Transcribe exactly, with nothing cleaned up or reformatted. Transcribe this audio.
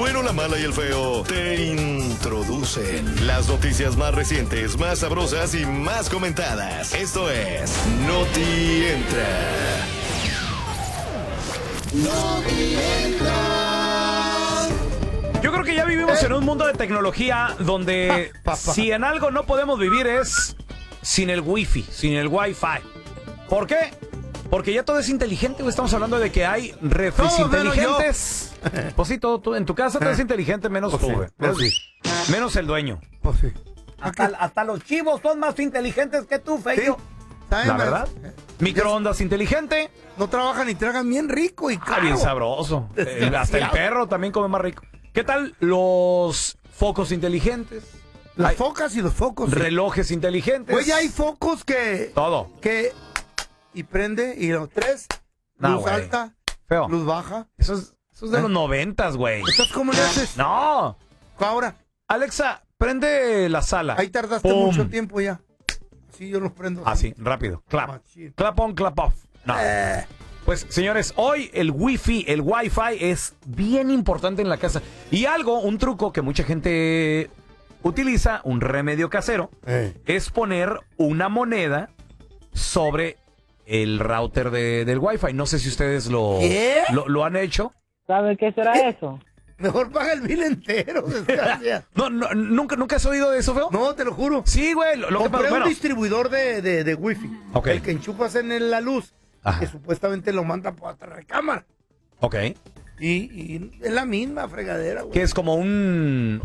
bueno, la mala y el feo te introducen las noticias más recientes, más sabrosas y más comentadas. Esto es Noti Entra. Noti Entra. Yo creo que ya vivimos en un mundo de tecnología donde Pa, pa, pa. si en algo no podemos vivir es sin el wifi, sin el wifi. ¿Por qué? Porque ya todo es inteligente, güey. Estamos hablando de que hay refres Todo menos inteligentes. Pues sí, todo, tú, en tu casa todo es inteligente, menos Pues tú, sí, güey. pues menos, sí. menos el dueño. Pues sí. Hasta, hasta los chivos son más inteligentes que tú, Sí. feo. ¿Saben? La verdad. Microondas inteligente. No trabajan y tragan bien rico y Ah, caro. bien sabroso. Eh, hasta el Desgraciado. perro también come más rico. ¿Qué tal los focos inteligentes? Las Hay focas y los focos. sí. relojes inteligentes. Güey, ya hay focos que... Todo. Que... Y prende y los tres... No, luz güey. alta, Feo. luz baja. Eso es, eso es de ¿Eh? los noventas, güey. Entonces, ¿cómo le haces? No. Ahora, Alexa, prende la sala. ahí tardaste Pum. mucho tiempo ya. Sí, yo los prendo. Así, rápido. Clap. Machín. Clap on, clap off. No. Eh, Pues, señores, hoy el wifi, el wifi es bien importante en la casa. Y algo, un truco que mucha gente utiliza, un remedio casero, eh. es poner una moneda sobre el router de- del wifi. No sé si ustedes lo, ¿Qué? lo, lo han hecho. ¿Sabe qué será eso? Mejor paga el bill entero, desgracia. No, no, ¿nunca, ¿Nunca has oído de eso, feo? No, te lo juro. Sí, güey. Lo, lo que Compré pasa, un bueno, distribuidor de, de, de wifi. Ok. El que enchufas en el- la luz. Ajá. Que supuestamente lo manda por la recámara. ok. Y, y es la misma fregadera, güey. Que es como un,